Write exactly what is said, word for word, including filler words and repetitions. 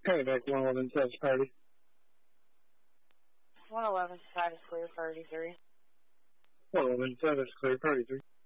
Contact one eleven South Party. one eleven South is clear, Party three. one eleven South is clear, Party three.